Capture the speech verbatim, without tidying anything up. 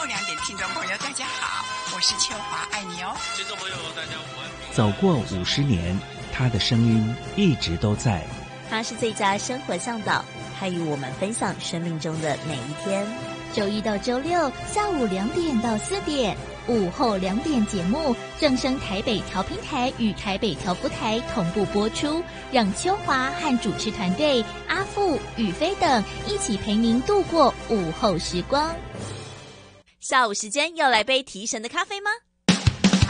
后两点听众朋友大家好，我是秋华，爱你哦。 听众朋友大家午安。 走过五十年，他的声音一直都在。 他是最佳生活向导，他与我们分享生命中的每一天。 周一到周六下午两点到四点，午后两点节目正声台北调频台与台北调福台同步播出，让秋华和主持团队阿富、宇飞等一起陪您度过午后时光。 下午时间要来杯提神的咖啡吗？